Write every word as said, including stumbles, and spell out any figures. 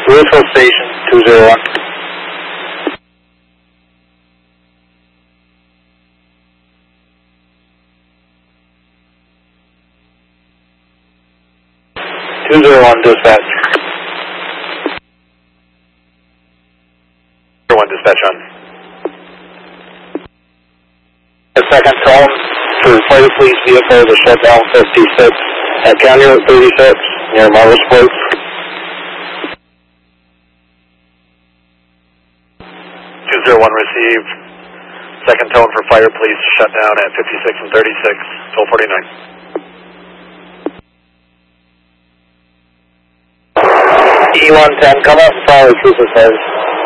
Louisville Station, two zero one. two zero one, dispatch. one, dispatch on. The second tone for fire police vehicle to shut down fifty-six at County Route thirty-six near Marble Sports. two zero one received. Second tone for fire police to shut down at fifty-six and thirty-six, Phil forty-nine. E one ten, come up and follow trooper cars.